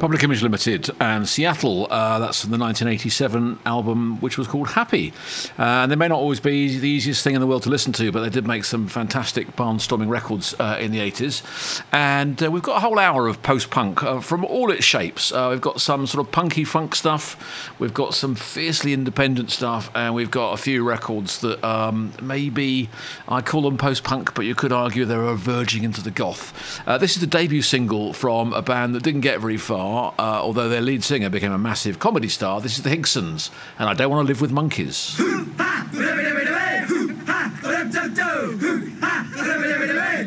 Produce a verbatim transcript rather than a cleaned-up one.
Public Image Limited and Seattle. Uh, that's from the nineteen eighty-seven album, which was called Happy. Uh, and they may not always be the easiest thing in the world to listen to, but they did make some fantastic barnstorming records uh, in the eighties. And uh, we've got a whole hour of post-punk uh, from all its shapes. Uh, we've got some sort of punky funk stuff, we've got some fiercely independent stuff, and we've got a few records that um, maybe I call them post-punk, but you could argue they're verging into the goth. Uh, this is the debut single from a band that didn't get very far. Uh, although their lead singer became a massive comedy star. This is the Higsons, and I Don't Want to Live with Monkeys.